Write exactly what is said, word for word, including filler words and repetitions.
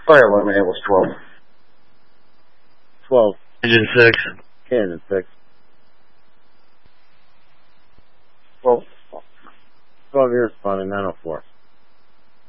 Fire alarm, it was twelve. twelve. Engine six. Cannon six. twelve. twelve, you're responding, nine oh four.